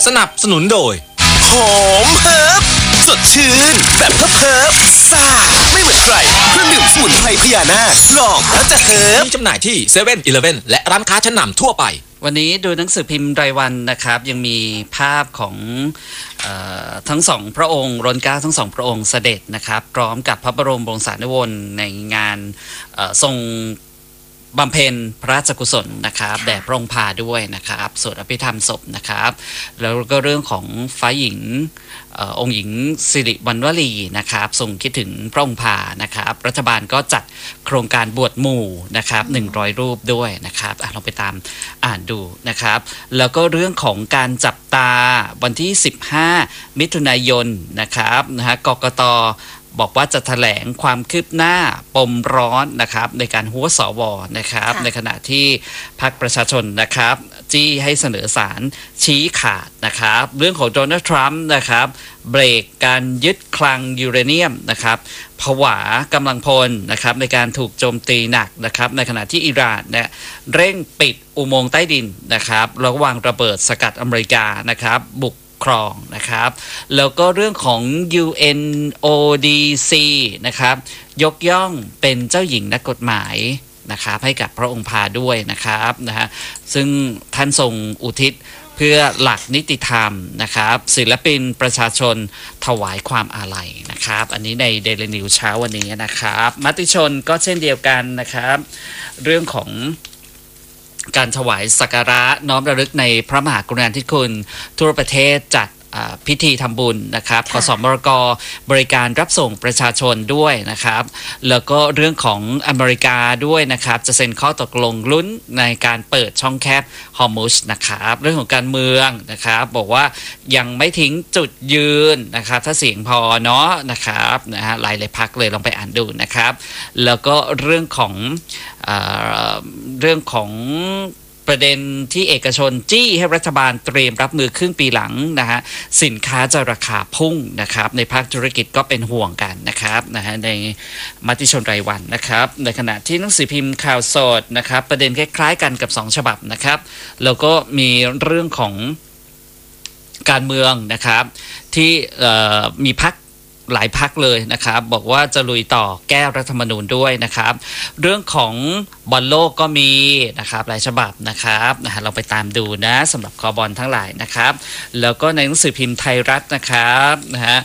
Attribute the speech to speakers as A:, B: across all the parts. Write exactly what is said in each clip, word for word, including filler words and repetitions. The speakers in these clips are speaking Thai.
A: สนับสนุนโดย
B: หอมเฮิร์บสดชื่นแบบเฮิร์บเฮิร์บซ่าไม่เหมือนใครเครื่องดื่มสมุนไพรพญานาคลองแล้วจะเฮิร์บ
A: มีจำหน่ายที่เซเว่นอีเลฟเว่นและร้านค้าชั้นนำทั่วไป
C: วันนี้ดูหนังสือพิมพ์รายวันนะครับยังมีภาพของเอ่อทั้งสองพระองค์รนเกล้าทั้งสองพระองค์เสด็จนะครับพร้อมกับพระบรมวงศานุวงศ์ในงานทรงบำเพ็ญพระราชกุศลนะครับแด่พระองค์พาด้วยนะครับสวดอภิธรรมศพนะครับแล้วก็เรื่องของฟ้าหญิงอองค์หญิงสิริวัณวลีนะครับทรงคิดถึงพระองค์พานะครับรัฐบาลก็จัดโครงการบวชหมู่นะครับหนึ่งร้อยรูปด้วยนะครับลองไปตามอ่านดูนะครับแล้วก็เรื่องของการจับตาวันที่สิบห้ามิถุนายนนะครับนะฮะกกต.บอกว่าจะแถลงความคืบหน้าปมร้อนนะครับในการหัวสวนะครับในขณะที่พรรคประชาชนนะครับจี้ให้เสนอสารชี้ขาดนะครับเรื่องของโดนัลด์ทรัมป์นะครับเบรกการยึดคลังยูเรเนียมนะครับผวากำลังพลนะครับในการถูกโจมตีหนักนะครับในขณะที่อิหร่านเนี่ยเร่งปิดอุโมงค์ใต้ดินนะครับแล้ววางระเบิดสกัดอเมริกานะครับบุกครองนะครับแล้วก็เรื่องของ ยู เอ็น โอ ดี ซี นะครับยกย่องเป็นเจ้าหญิงนักกฎหมายนะครับให้กับพระองค์พาด้วยนะครับนะฮะซึ่งท่านทรงอุทิศเพื่อหลักนิติธรรมนะครับศิลปินประชาชนถวายความอาลัยนะครับอันนี้ใน Daily News เช้าวันนี้นะครับมติชนก็เช่นเดียวกันนะครับเรื่องของการถวายสักการะน้อมระลึกในพระมหากรุณาธิคุณทั่วประเทศจัดพิธีทำบุญนะครับคสมรกบริการรับส่งประชาชนด้วยนะครับแล้วก็เรื่องของอเมริกาด้วยนะครับจะเซ็นข้อตกลงลุ้นในการเปิดช่องแคบฮอร์มุสนะครับเรื่องของการเมืองนะครับบอกว่ายังไม่ทิ้งจุดยืนนะครับถ้าเสียงพอเนาะนะครับนะฮะหลายเลยพักเลยลองไปอ่านดูนะครับแล้วก็เรื่องของเอ่อเรื่องของประเด็นที่เอกชนจี้ให้รัฐบาลเตรียมรับมือครึ่งปีหลังนะฮะสินค้าจะราคาพุ่งนะครับในภาคธุรกิจก็เป็นห่วงกันนะครับนะฮะในมติชนรายวันนะครับในขณะที่หนังสือพิมพ์ข่าวสดนะครับประเด็นคล้ายๆกันกับสองฉบับนะครับแล้วก็มีเรื่องของการเมืองนะครับที่มีพรรคหลายพรรคเลยนะครับบอกว่าจะลุยต่อแก้รัฐธรรมนูญด้วยนะครับเรื่องของบอลโลกก็มีนะครับหลายฉบับนะครับนะฮะเราไปตามดูนะสำหรับคอบอลทั้งหลายนะครับแล้วก็ในหนังสือพิมพ์ไทยรัฐนะครับนะฮะ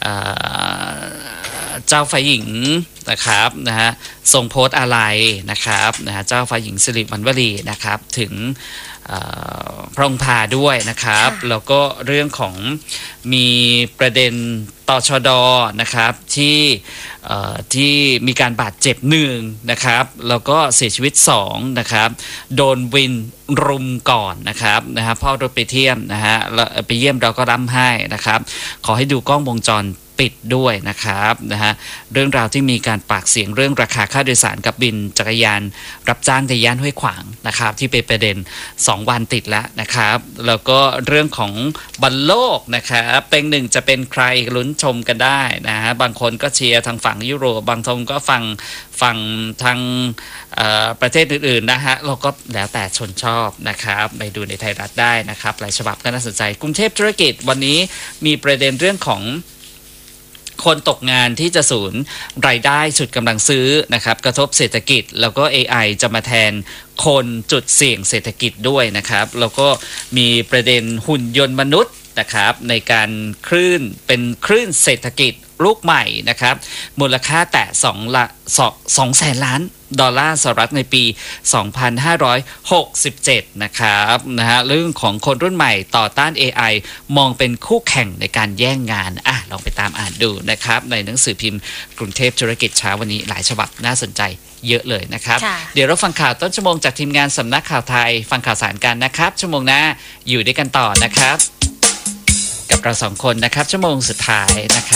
C: เจ้าฝ่ายหญิงนะครับนะฮะทรงโพสต์อะไรนะครับนะฮะเจ้าฝ่ายหญิงสิริวัณวลีนะครับถึงพระองค์พาด้วยนะครับแล้วก็เรื่องของมีประเด็นตชดนะครับที่ที่มีการบาดเจ็บหนึ่งนะครับแล้วก็เสียชีวิตสองนะครับโดนวินรุมก่อนนะครับนะฮะพ่อรถไปเที่ยมนะฮะไปเยี่ยมเราก็ร่ำให้นะครับขอให้ดูกล้องวงจรปิดด้วยนะครับนะฮะเรื่องราวที่มีการปากเสียงเรื่องราคาค่าโดยสารกับบินจักรยานรับจ้างในย่านห้วยขวางนะครับที่เป็นประเด็นสองวันติดแล้วนะครับแล้วก็เรื่องของบอลโลกนะครับเป็นหนึ่งจะเป็นใครลุ้นชมกันได้นะฮะบางคนก็เชียร์ทางฝั่งยุโรปบางคนก็ฝั่งฝั่งทางประเทศอื่นๆนะฮะเราก็แล้วแต่ชนชอบนะครับไปดูในไทยรัฐได้นะครับหลายฉบับก็น่าสนใจกรุงเทพธุรกิจวันนี้มีประเด็นเรื่องของคนตกงานที่จะสูญรายได้ฉุดกำลังซื้อนะครับกระทบเศรษฐกิจแล้วก็ เอ ไอ จะมาแทนคนจุดเสี่ยงเศรษฐกิจด้วยนะครับแล้วก็มีประเด็นหุ่นยนต์มนุษย์นะครับในการคลื่นเป็นคลื่นเศรษฐกิจลูกใหม่นะครับมูลค่าแตะ2ละ2แสนล้านดอลลาร์สหรัฐในปีสองพันห้าร้อยหกสิบเจ็ดนะครับนะฮะเรื่องของคนรุ่นใหม่ต่อต้าน เอ ไอ มองเป็นคู่แข่งในการแย่งงานอ่ะลองไปตามอ่านดูนะครับในหนังสือพิมพ์กรุงเทพธุรกิจเช้าวันนี้หลายฉบับน่าสนใจเยอะเลยนะครับเดี๋ยวเราฟังข่าวต้นชั่วโมงจากทีมงานสำนักข่าวไทยฟังข่าวสารกันนะครับชั่วโมงหน้าอยู่ด้วยกันต่อนะครับกับเราสองคนนะครับชั่วโมงสุดท้ายนะครับ